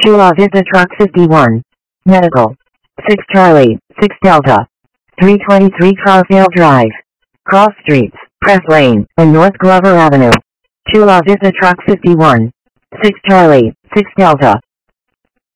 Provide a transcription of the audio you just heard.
Chula Vista Truck 51. Medical. 6 Charlie, 6 Delta. 323 Carsdale Drive. Cross Streets, Press Lane, and North Glover Avenue. Chula Vista Truck 51. 6 Charlie, 6 Delta.